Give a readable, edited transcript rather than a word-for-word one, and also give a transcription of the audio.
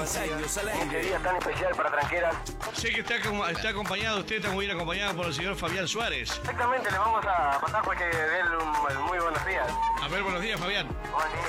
Qué día tan especial para Tranqueras. Sé que está acompañado, usted está muy bien acompañado por el señor Fabián Suárez. Exactamente, le vamos a pasar porque de él muy buenos días. A ver, buenos días, Fabián. Buen día.